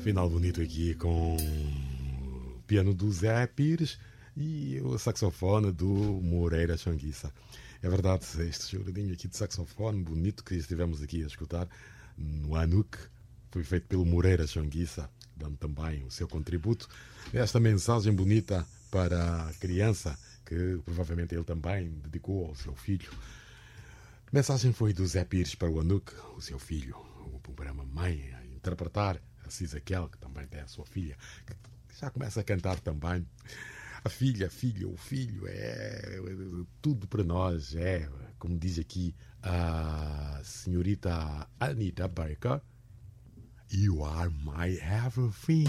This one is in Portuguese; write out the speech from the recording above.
Final bonito aqui com o piano do Zé Pires e o saxofone do Moreira Xanguissa. É verdade, este choradinho aqui de saxofone bonito que estivemos aqui a escutar no Anuk foi feito pelo Moreira Xanguissa, dando também o seu contributo. Esta mensagem bonita para a criança, que provavelmente ele também dedicou ao seu filho. A mensagem foi do Zé Pires para o Anuk, o seu filho, o programa Mãe, a interpretar a Cisaquel, que também tem a sua filha, que já começa a cantar também. A filha, o filho é tudo para nós, é, como diz aqui a senhorita Anita Baker, You are my everything.